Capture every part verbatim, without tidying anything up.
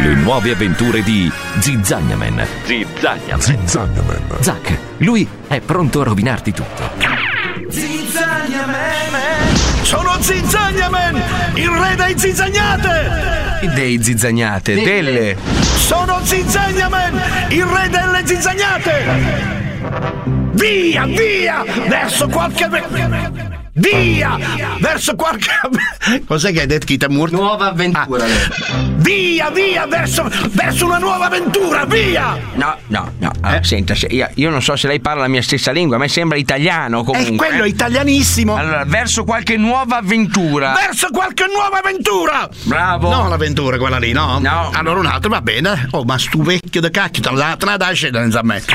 Le nuove avventure di Zizzagnaman. Zizzagnaman. Zizzagnaman. Zack, lui è pronto a rovinarti tutto. Zizzagnaman. Sono Zizzagnaman, il re dei zizzagnate. Dei zizzagnate, delle. Sono Zizzagnaman, il re delle zizzagnate. Via, via, verso qualche... Via! Verso qualche... Cos'è che hai detto, Kitamur? Nuova avventura. Ah. Via, via, verso, verso una nuova avventura, via! No, no, no. Allora, eh? Senta, se, io, io non so se lei parla la mia stessa lingua, a me sembra italiano comunque. E quello è eh? italianissimo. Allora, verso qualche nuova avventura. Verso qualche nuova avventura! Bravo. No, l'avventura quella lì, no? No. Allora un altro, va bene. Oh, ma stu vecchio da cacchio, te la te la dai scendere in zammetta.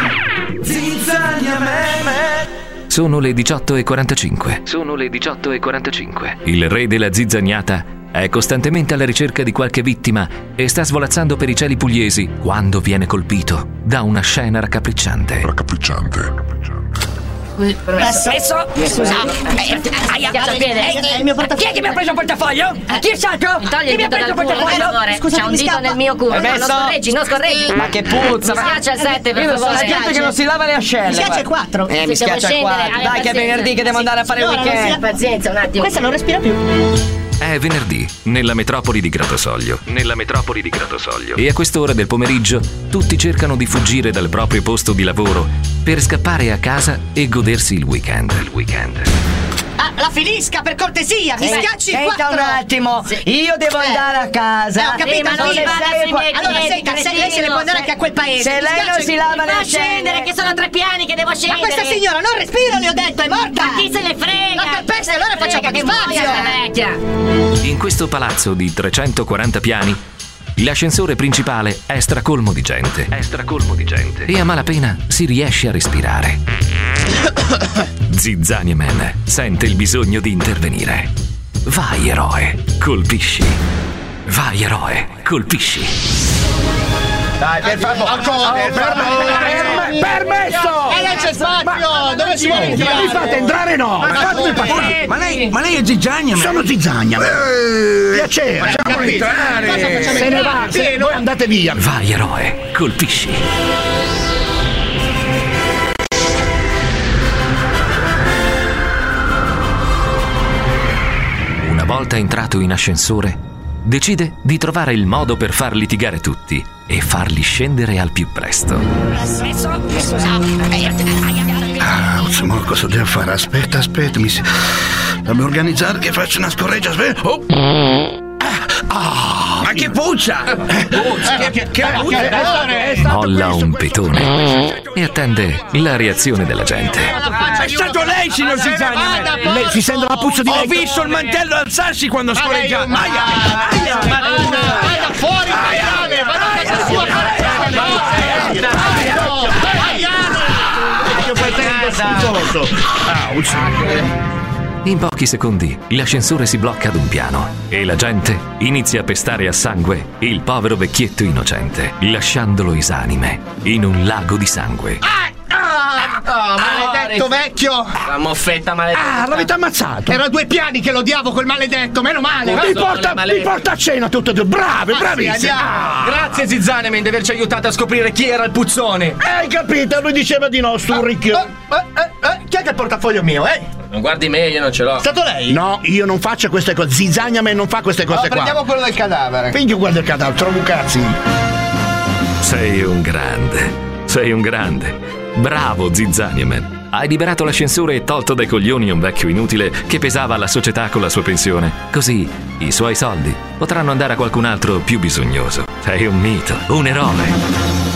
Sono le diciotto e quarantacinque. Sono le diciotto e quarantacinque. Il re della zizzagnata è costantemente alla ricerca di qualche vittima e sta svolazzando per i cieli pugliesi quando viene colpito da una scena raccapricciante. Raccapricciante. Permesso? Scusa, aia, il piede. È il mio portafoglio. Chi è che mi ha preso il portafoglio? Chi è stato? Mi togli Chi il mi ha dito preso dal il culo, per portafoglio? favore. Scusa, c'è un dito nel mio culo. Non scorreggi, non scorreggi. Ma che puzza. Mi schiaccia il sette, per Io favore. sono gente che non si lava le ascelle. Mi schiaccia il quattro. Eh, mi Sì, devo schiaccia il scendere, quattro. abbia Dai che è pazienza. venerdì che devo andare a fare il No, non si weekend. ha Pazienza, un attimo. Questa non respira più. È venerdì, nella metropoli di Gratosoglio. Nella metropoli di Gratosoglio. E a quest'ora del pomeriggio tutti cercano di fuggire dal proprio posto di lavoro per scappare a casa e godersi il weekend. Il weekend. Ah, la finisca per cortesia, mi schiacci il Senta quattro. un attimo, io devo andare a casa. Eh, ho capito, Sì, ma non sì, mi vada sei sui qua- miei allora piedi, senta, se lei se ne può andare anche a quel paese. Se Mi lei non schiaccia si il- lava le Ma ascelle. scendere, che sono tre piani che devo Ma scendere. questa signora non respira, le ho detto, è morta. Ma chi se ne frega? La calpesta, allora faccia un po' di Frega che spazio. muoia sta vecchia. In questo palazzo di trecentoquaranta piani, l'ascensore principale è stracolmo di gente. È stracolmo di gente. E a malapena si riesce a respirare. Zizzagnaman sente il bisogno di intervenire. Vai, eroe, colpisci. Vai, eroe, colpisci. Dai, per favore. Ancora, per- permesso! E lei c'è spazio, dove si vuole Ma mi fate entrare, no? Ma fatemi passare. Ma lei, ma lei è Zizzagnaman. Sono Zizzagnaman. Piacere. Facciamolo entrare. Se ne va, se voi andate via. Vai, eroe, colpisci. Una volta entrato in ascensore, decide di trovare il modo per far litigare tutti e farli scendere al più presto. Ah, insomma, cosa devo fare? Aspetta, aspetta, mi si... Fammi organizzare che faccio una scorreggia. Aspetta. Oh. Ah, Ma che puzza! Puzza, che, che, che puzza! Molla un petone e attende la reazione della gente. È stato lei, signor Zizzagnaman! lei si sente la puzza di Ho letto? visto il mantello alzarsi quando scorreggiava! Aia! Aia! Vada fuori, Mariano, vada a casa sua. Io pretendo scusoso. Ah, In pochi secondi l'ascensore si blocca ad un piano e la gente inizia a pestare a sangue il povero vecchietto innocente, lasciandolo esanime in un lago di sangue. Oh, maledetto vecchio! La moffetta maledetta! ah, l'avete ammazzato? Era due piani che l'odiavo quel maledetto, meno male! Mi porta, mi porta a cena tutte e due. Brave, bravissime. Ah, Grazie Zizzagnaman di averci aiutato a scoprire chi era il puzzone! hai capito? Lui diceva di no, stu ricchio. Eh, eh, eh, chi è che ha il portafoglio mio, eh? Non guardi me, io non ce l'ho! È stato lei? No, io non faccio queste cose. Zizzagnaman non fa queste cose qua. Prendiamo quello del cadavere. Figlio, guarda il cadavere, trovo cazzi. Sei un grande, sei un grande. Bravo Zizzagnaman. Hai liberato l'ascensore e tolto dai coglioni un vecchio inutile che pesava alla società con la sua pensione. Così i suoi soldi potranno andare a qualcun altro più bisognoso. Sei un mito, un eroe.